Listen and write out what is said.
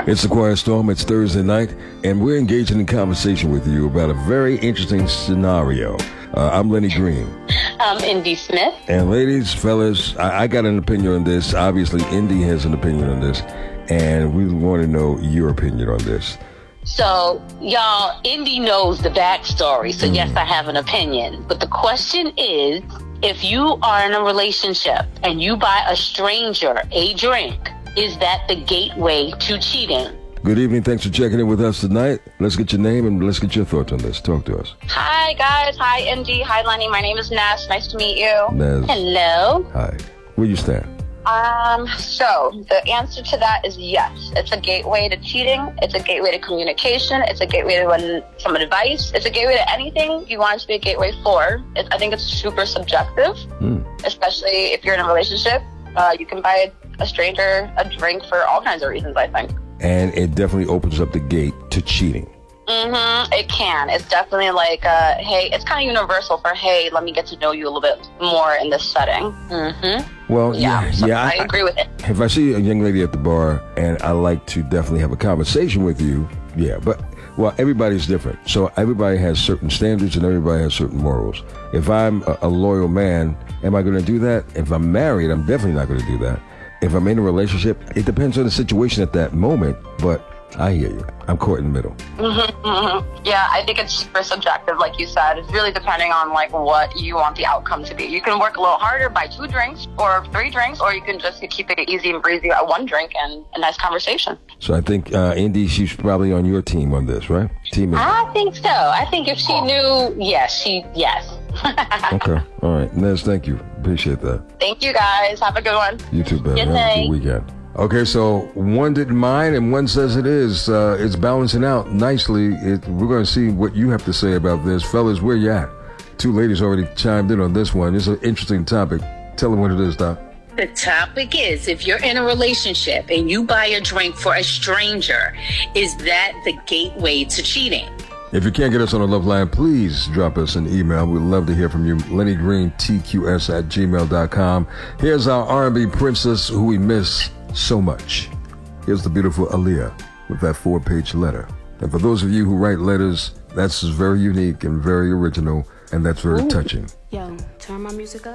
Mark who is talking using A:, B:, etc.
A: It's the Quiet Storm. It's Thursday night, and we're engaging in conversation with you about a very interesting scenario. I'm Lenny Green.
B: I'm Indy Smith.
A: And ladies, fellas, I got an opinion on this. Obviously, Indy has an opinion on this, and we want to know your opinion on this.
B: So, y'all, Indy knows the backstory, so yes, I have an opinion. But the question is, if you are in a relationship and you buy a stranger a drink, is that the gateway to cheating?
A: Good evening. Thanks for checking in with us tonight. Let's get your name and let's get your thoughts on this. Talk to us.
C: Hi, guys. Hi, Indy. Hi, Lenny. My name is Ness. Nice to meet you.
A: Ness.
B: Hello.
A: Hi. Where you stand?
C: So the answer to that is yes. It's a gateway to cheating. It's a gateway to communication. It's a gateway to some advice. It's a gateway to anything you want it to be a gateway for. I think it's super subjective, especially if you're in a relationship. You can buy a stranger a drink for all kinds of reasons, I think.
A: And it definitely opens up the gate to cheating.
C: It can. It's definitely like, hey, it's kind of universal for, hey, let me get to know you a little bit more in this setting.
A: Well,
C: I agree with it.
A: If I see a young lady at the bar and I like to definitely have a conversation with you, well, everybody's different. So everybody has certain standards and everybody has certain morals. If I'm a loyal man, am I going to do that? If I'm married, I'm definitely not going to do that. If I'm in a relationship, it depends on the situation at that moment, but I hear you. I'm caught in the middle.
C: Yeah, I think it's super subjective, like you said. It's really depending on like what you want the outcome to be. You can work a little harder, buy 2 drinks or 3 drinks, or you can just keep it easy and breezy at 1 drink and a nice conversation.
A: So I think, Indy, she's probably on your team on this, right? Team Indy.
B: I think so. I think if she knew, yes.
A: Okay. All right. Nez, thank you. Appreciate that.
C: Thank you, guys. Have a good one.
A: You too, baby.
B: Good
A: Have a
B: night.
A: good weekend. Okay, so one didn't mind and one says it is. It's balancing out nicely. We're going to see what you have to say about this. Fellas, where you at? 2 ladies already chimed in on this one. It's an interesting topic. Tell them what it is, Doc.
B: The topic is, if you're in a relationship and you buy a drink for a stranger, is that the gateway to cheating?
A: If you can't get us on the love line, please drop us an email. We'd love to hear from you. LennyGreenTQS@gmail.com. Here's our R&B princess who we miss so much. Here's the beautiful Aaliyah with that 4-page letter. And for those of you who write letters, that's very unique and very original, and that's very touching.
D: Yo, turn my music up.